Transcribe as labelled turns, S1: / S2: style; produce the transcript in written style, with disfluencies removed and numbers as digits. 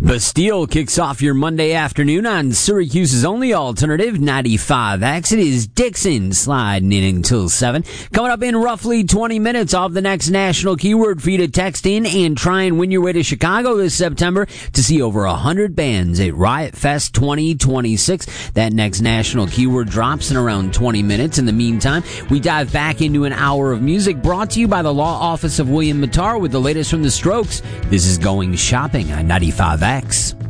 S1: Bastille kicks off your Monday afternoon on Syracuse's only alternative, 95X. It is Dixon sliding in until 7. Coming up in roughly 20 minutes off the next national keyword for you to text in and try and win your way to Chicago this September to see over 100 bands at Riot Fest 2026. That next national keyword drops in around 20 minutes. In the meantime, we dive back into an hour of music brought to you by the Law Office of William Mattar with the latest from the Strokes. This is Going Shopping on 95X.